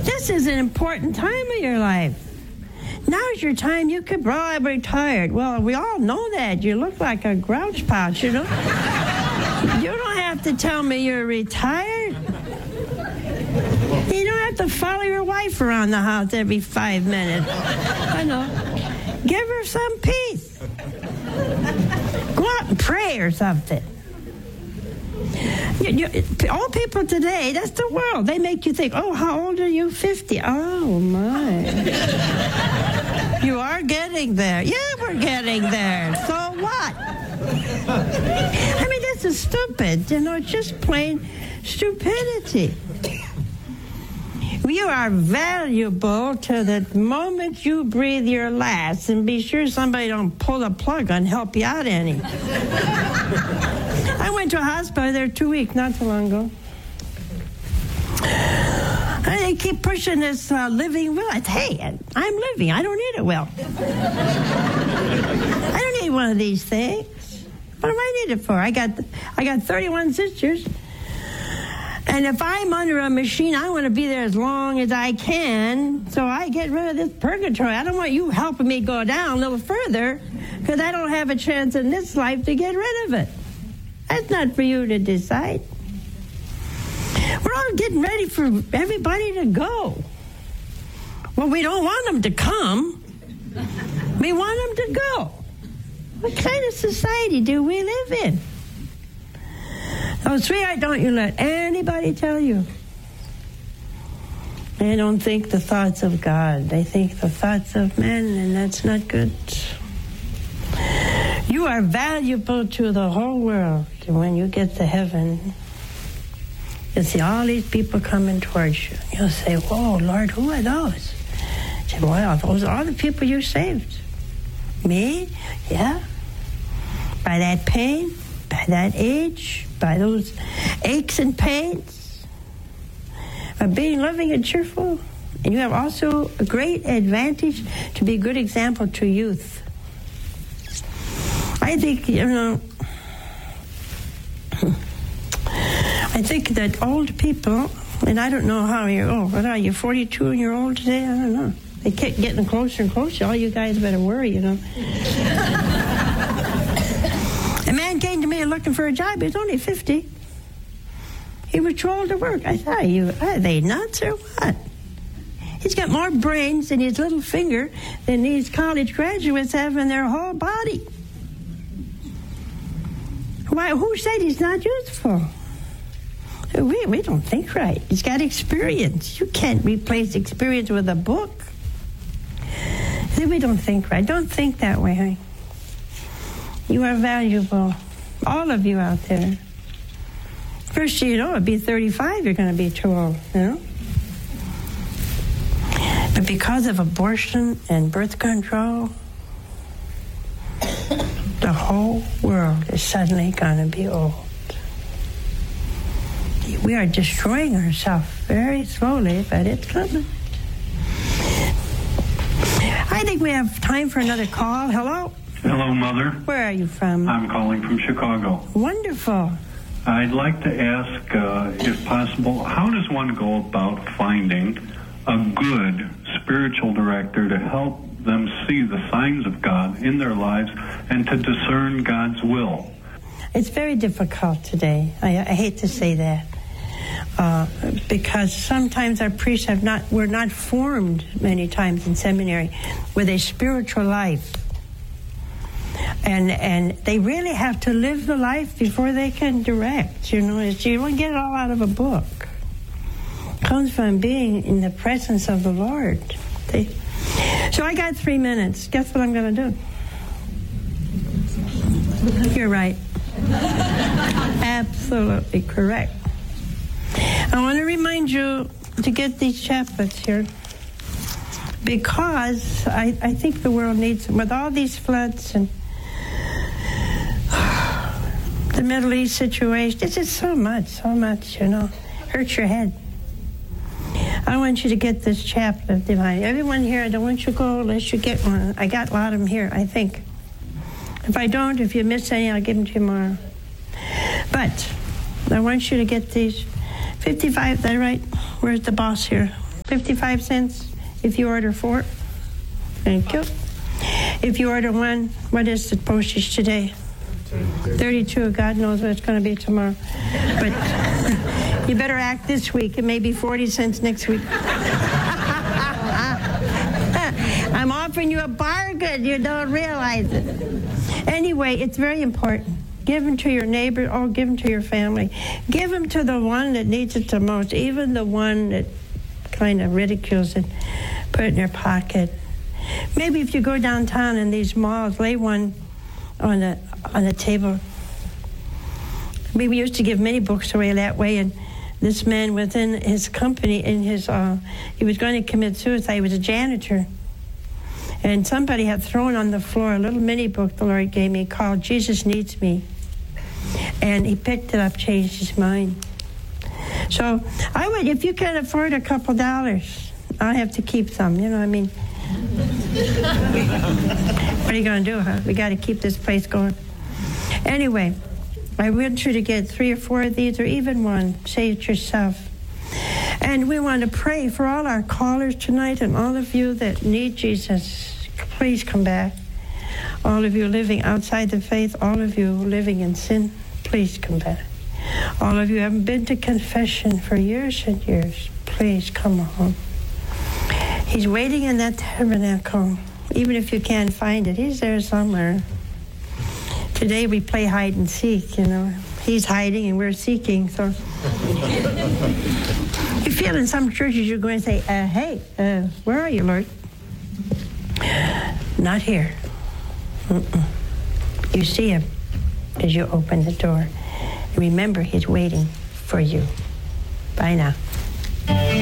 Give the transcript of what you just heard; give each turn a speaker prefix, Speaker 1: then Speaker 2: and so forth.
Speaker 1: This is an important time of your life. Now's your time. You could, well, I'm retired. Well, we all know that. You look like a grouch pouch, you know. You don't have to tell me you're retired. You don't have to follow your wife around the house every 5 minutes. I know. Give her some peace. Go out and pray or something. Old people today, that's the world. They make you think, oh, how old are you? 50. Oh, my. You are getting there. Yeah, we're getting there. So what? I mean, this is stupid. You know, it's just plain stupidity. You are valuable to the moment you breathe your last, and be sure somebody don't pull the plug and help you out any. I went to a hospital there 2 weeks, not too long ago. And they keep pushing this living will. Hey, I'm living. I don't need a will. I don't need one of these things. What do I need it for? I got 31 sisters. And if I'm under a machine, I want to be there as long as I can. So I get rid of this purgatory. I don't want you helping me go down a little further because I don't have a chance in this life to get rid of it. That's not for you to decide. We're all getting ready for everybody to go. Well, we don't want them to come. We want them to go. What kind of society do we live in? Oh, sweetheart, don't you let anybody tell you. They don't think the thoughts of God. They think the thoughts of men, and that's not good. You are valuable to the whole world. And when you get to heaven, you'll see all these people coming towards you. You'll say, whoa, Lord, who are those? I say, well, those are all the people you saved. Me? Yeah. By that pain, by that age, by those aches and pains, of being loving and cheerful. And you have also a great advantage to be a good example to youth. I think, I think that old people, and I don't know how you're old. What are you, 42 and you're old today? I don't know. They keep getting closer and closer. All you guys better worry, you know. A man came to me looking for a job. He was only 50. He was too old to work. I thought, are they nuts or what? He's got more brains in his little finger than these college graduates have in their whole body. Why? Who said he's not useful? We don't think right. He's got experience. You can't replace experience with a book. See, we don't think right. Don't think that way, honey. You are valuable. All of you out there. First you know, it'd be 35, you're going to be too old, you know? But because of abortion and birth control, the whole world is suddenly going to be old. We are destroying ourselves very slowly, but it's coming. I think we have time for another call. Hello?
Speaker 2: Hello, Mother.
Speaker 1: Where are you from?
Speaker 2: I'm calling from Chicago.
Speaker 1: Wonderful.
Speaker 2: I'd like to ask, if possible, how does one go about finding a good spiritual director to help them see the signs of God in their lives and to discern God's will?
Speaker 1: It's very difficult today. I hate to say that. Because sometimes our priests were not formed many times in seminary with a spiritual life. And they really have to live the life before they can direct. You know, you don't get it all out of a book. It comes from being in the presence of the Lord. So I got 3 minutes. Guess what I'm going to do? You're right. Absolutely correct. I want to remind you to get these chaplets here because I think the world needs them. With all these floods and the Middle East situation, it's just so much, you know. Hurts your head. I want you to get this chaplet divine. Everyone here, I don't want you to go unless you get one. I got a lot of them here, I think. If I don't, if you miss any, I'll give them to you tomorrow. But I want you to get these 55, is that right? Where's the boss here? 55 cents if you order 4. Thank you. If you order 1, what is the postage today? 32. God knows what it's going to be tomorrow. But you better act this week. It may be 40 cents next week. I'm offering you a bargain. You don't realize it. Anyway, it's very important. Give them to your neighbor or give them to your family. Give them to the one that needs it the most, even the one that kind of ridicules it. Put it in their pocket. Maybe if you go downtown in these malls, lay one on the table. We used to give many books away that way, and this man within his company, he was going to commit suicide. He was a janitor. And somebody had thrown on the floor a little mini book the Lord gave me called Jesus Needs Me. And he picked it up, changed his mind. So I would, if you can afford a couple dollars, I'll have to keep some, you know what I mean? What are you going to do, huh? We got to keep this place going. Anyway, I want you to get 3 or 4 of these, or even 1. Say it yourself. And we want to pray for all our callers tonight and all of you that need Jesus. Please come back. All of you living outside the faith, all of you living in sin, please come back. All of you haven't been to confession for years and years, please come home. He's waiting in that tabernacle. Even if you can't find it, he's there somewhere. Today we play hide and seek, you know. He's hiding and we're seeking, so. You feel in some churches you're going to say, hey, where are you, Lord? Not here. You see him as you open the door. Remember, he's waiting for you. Bye now.